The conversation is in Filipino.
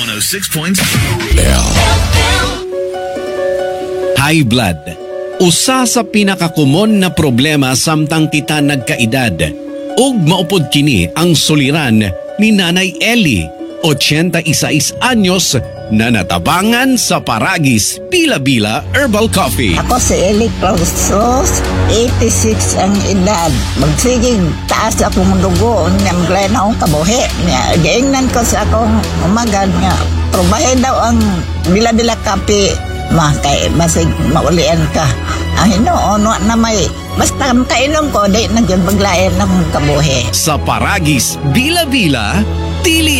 106.0. High blood. Usa sa pinakakumon na problema samtang kita nagkaedad. Ug maupod kini ang suliran ni Nanay Ellie, 86 anyos, na natabangan sa Paragis Bila-Bila Herbal Coffee. Ako si Eli Clausos, 86 ang edad. Magsigig taas akong dugo, niyang glen akong kabuhi. Gaingnan ko sa akong umagad nga. Probahe daw ang Bila-Bila Coffee. Kay basig maulian ka. Ang hinuon na may basta kainom ko, di nagyan paglain ng kabuhi. Sa Paragis Bila-Bila, dili